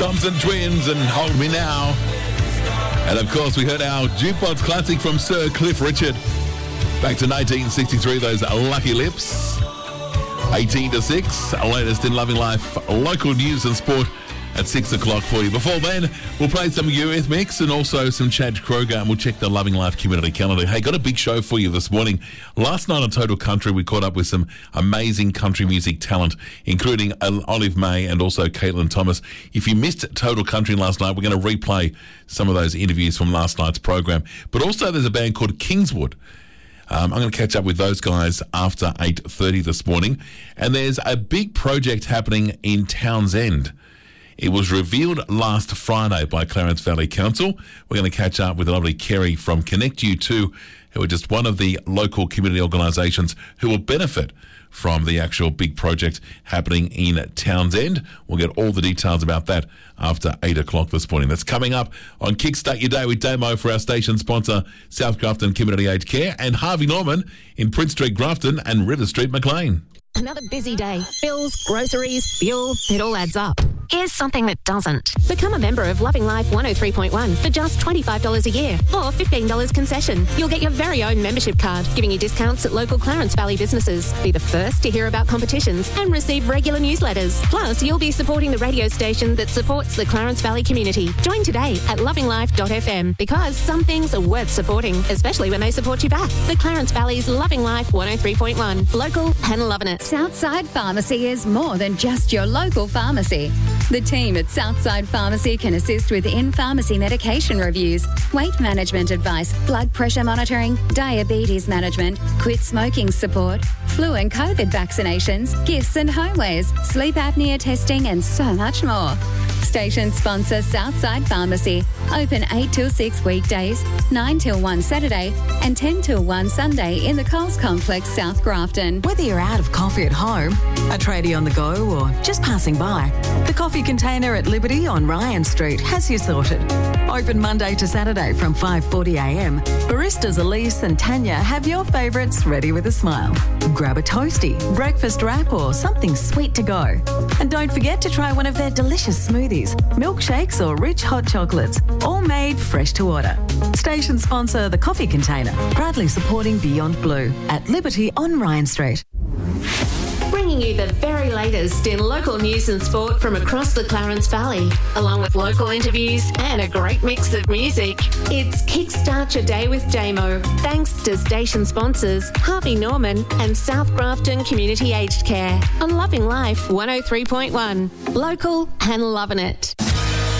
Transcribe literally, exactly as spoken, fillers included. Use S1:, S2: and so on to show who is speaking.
S1: Thompson Twins and Hold Me Now. And of course, we heard our jukebox classic from Sir Cliff Richard. Back to nineteen sixty-three, those Lucky Lips. eighteen to six, latest in Loving Life, local news and sport at six o'clock for you. Before then, we'll play some Eurythmics and also some Chad Kroger, and we'll check the Loving Life community calendar. Hey, got a big show for you this morning. Last night on Total Country, we caught up with some amazing country music talent, including Olive May and also Caitlin Thomas. If you missed Total Country last night, we're going to replay some of those interviews from last night's program. But also there's a band called Kingswood. Um, I'm going to catch up with those guys after eight thirty this morning. And there's a big project happening in Townsend. It was revealed last Friday by Clarence Valley Council. We're going to catch up with the lovely Kerry from Connect You two, who are just one of the local community organisations who will benefit from the actual big project happening in Townsend. We'll get all the details about that after eight o'clock this morning. That's coming up on Kickstart Your Day with Damo for our station sponsor, South Grafton Community Aged Care, and Harvey Norman in Prince Street, Grafton, and River Street, Maclean.
S2: Another busy day. Bills, groceries, fuel, it all adds up. Here's something that doesn't. Become a member of Loving Life one oh three point one for just twenty-five dollars a year or fifteen dollars concession. You'll get your very own membership card, giving you discounts at local Clarence Valley businesses. Be the first to hear about competitions and receive regular newsletters. Plus, you'll be supporting the radio station that supports the Clarence Valley community. Join today at loving life dot f m because some things are worth supporting, especially when they support you back. The Clarence Valley's Loving Life one oh three point one. Local and loving it.
S3: Southside Pharmacy is more than just your local pharmacy. The team at Southside Pharmacy can assist with in-pharmacy medication reviews, weight management advice, blood pressure monitoring, diabetes management, quit smoking support, flu and COVID vaccinations, gifts and homewares, sleep apnea testing and so much more. Station sponsor Southside Pharmacy. Open eight till six weekdays, nine till one Saturday and ten till one Sunday in the Coles Complex, South Grafton.
S4: Whether you're out of coffee at home, a tradie on the go or just passing by, the Coffee Container at Liberty on Ryan Street has you sorted. Open Monday to Saturday from five forty a m. Baristas Elise and Tanya have your favourites ready with a smile. Grab a toasty, breakfast wrap or something sweet to go. And don't forget to try one of their delicious smoothies, milkshakes or rich hot chocolates, all made fresh to order. Station sponsor The Coffee Container, proudly supporting Beyond Blue at Liberty on Ryan Street.
S2: Bringing you the very latest in local news and sport from across the Clarence Valley, along with local interviews and a great mix of music. It's Kickstart Your Day with Damo, thanks to station sponsors Harvey Norman and South Grafton Community Aged Care on Loving Life one oh three point one. Local and loving it.